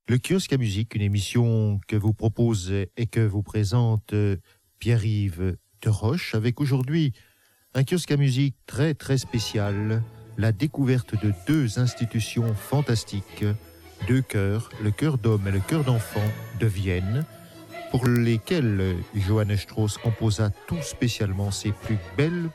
Le kiosque à musique, une émission que vous propose et que vous présente Pierre-Yves de Roche, avec aujourd'hui un kiosque à musique très très spécial, la découverte de deux institutions fantastiques, deux chœurs, le chœur d'hommes et le chœur d'enfants de Vienne, pour lesquels Johannes Strauss composa tout spécialement ses plus belles